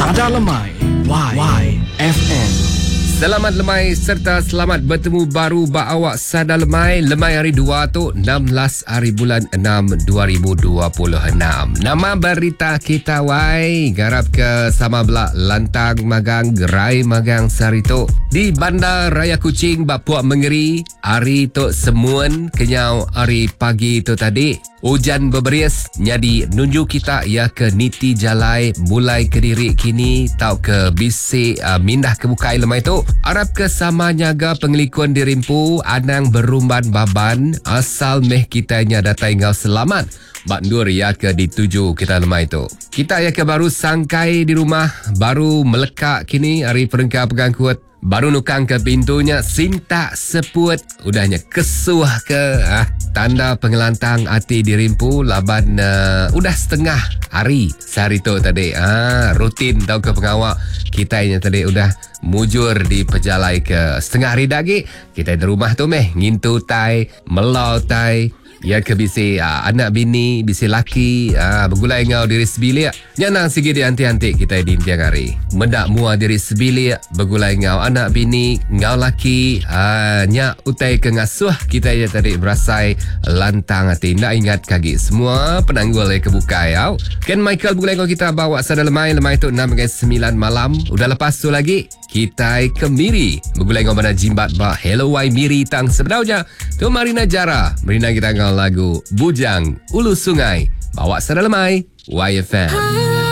Sada Lemai YFM. Selamat lemai serta selamat bertemu baru awak Sada Lemai. Lemai hari 2 tu 16 hari bulan 6 2026. Nama berita kita wai garap ke sama belak lantang magang gerai magang sari tu di Bandar Raya Kuching Bapuak Mengeri. Hari tu semuan kenyau hari pagi tu tadi. Hujan berberis jadi nunjuk kita ya ke Niti Jalai mulai ke diri kini tau ke bisik mindah ke bukai lemai tu. Arab ke sama nyaga pengelikuan dirimpu anang berumban baban asal meh kitanya datai ngau selamat. Bandur ya ke dituju kita lemai tu. Kita ya ke baru sangkai di rumah, baru melekak kini hari perengkap pegang kuat. Baru nukang ke pintunya sinta seput udahnya kesuah ke tanda pengelantang hati dirimpu laban udah setengah hari sehari tu tadi rutin tau ke pengawak kita ini tadi udah mujur di pejalai ke setengah hari lagi kita di rumah tu meh ngintu tai melau tai ya ke bisi anak bini bisi laki bergulai ngau diri sebilik nyanang sikit di anti-anti kita di tiang hari mendak mua diri sebilik bergulai ngau anak bini ngau laki nyak utai ke ngasuh kita ya tadi berasai lantang hati nak ingat kaki semua penanggul ke bukai Ken Michael bergulai ngau kita bawa Sada Lemai tu 6 hingga 9 malam udah lepas tu lagi kita ke Miri bergulai ngau mana jimbat bah hello wai Miri tang sebenarnya tu Marina Jara Marina kita ngau lagu Bujang Ulu Sungai bawa Sada Lemai YFM.